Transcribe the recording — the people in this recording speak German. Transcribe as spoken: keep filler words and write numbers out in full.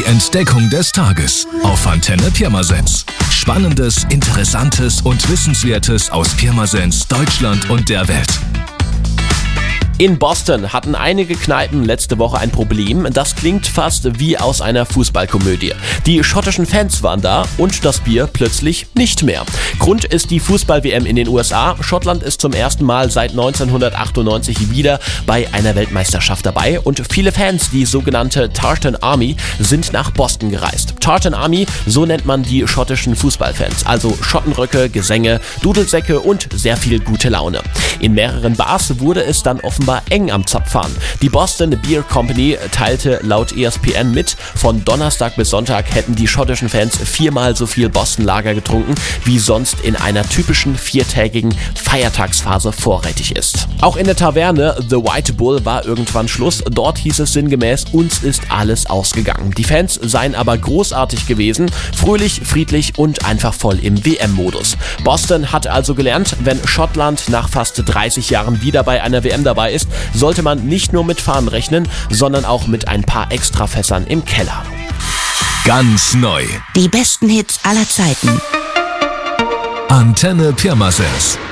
Entdeckung des Tages auf Antenne Pirmasens. Spannendes, Interessantes und Wissenswertes aus Pirmasens, Deutschland und der Welt. In Boston hatten einige Kneipen letzte Woche ein Problem. Das klingt fast wie aus einer Fußballkomödie. Die schottischen Fans waren da und das Bier plötzlich nicht mehr. Grund ist die Fußball-W M in den U S A. Schottland ist zum ersten Mal seit neunzehnhundertachtundneunzig wieder bei einer Weltmeisterschaft dabei und viele Fans, die sogenannte Tartan Army, sind nach Boston gereist. Tartan Army, so nennt man die schottischen Fußballfans, also Schottenröcke, Gesänge, Dudelsäcke und sehr viel gute Laune. In mehreren Bars wurde es dann offenbar eng am Zapfahren. Die Boston Beer Company teilte laut E S P N mit, von Donnerstag bis Sonntag hätten die schottischen Fans viermal so viel Boston Lager getrunken, wie sonst in einer typischen viertägigen Feiertagsphase vorrätig ist. Auch in der Taverne The White Bull war irgendwann Schluss. Dort hieß es sinngemäß, uns ist alles ausgegangen. Die Fans seien aber großartig gewesen, fröhlich, friedlich und einfach voll im W M-Modus. Boston hat also gelernt, wenn Schottland nach fast dreißig Jahren wieder bei einer W M dabei ist, sollte man nicht nur mit Fahnen rechnen, sondern auch mit ein paar Extrafässern im Keller. Ganz neu. Die besten Hits aller Zeiten. Antenne Pirmasens.